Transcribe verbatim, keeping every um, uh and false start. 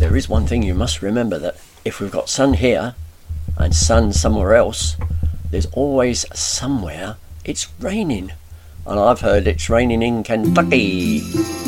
there is one thing you must remember, that if we've got sun here and sun somewhere else, there's always somewhere it's raining. And I've heard it's raining in Kentucky.